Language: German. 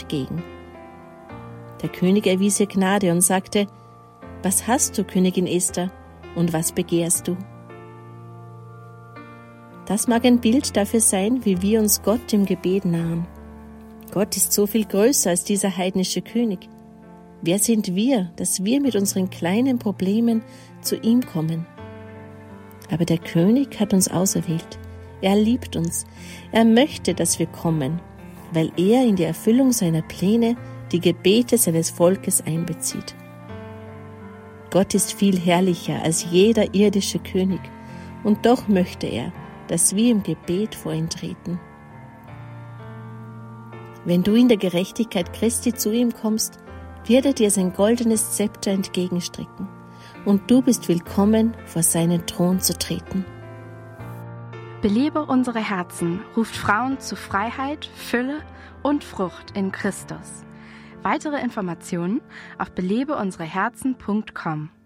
entgegen. Der König erwies ihr Gnade und sagte: Was hast du, Königin Esther, und was begehrst du? Das mag ein Bild dafür sein, wie wir uns Gott im Gebet nahen. Gott ist so viel größer als dieser heidnische König. Wer sind wir, dass wir mit unseren kleinen Problemen zu ihm kommen? Aber der König hat uns auserwählt. Er liebt uns. Er möchte, dass wir kommen, weil er in die Erfüllung seiner Pläne die Gebete seines Volkes einbezieht. Gott ist viel herrlicher als jeder irdische König, und doch möchte er, dass wir im Gebet vor ihn treten. Wenn du in der Gerechtigkeit Christi zu ihm kommst, wird er dir sein goldenes Zepter entgegenstrecken, und du bist willkommen, vor seinen Thron zu treten. Belebe unsere Herzen ruft Frauen zu Freiheit, Fülle und Frucht in Christus. Weitere Informationen auf belebeunsereherzen.com.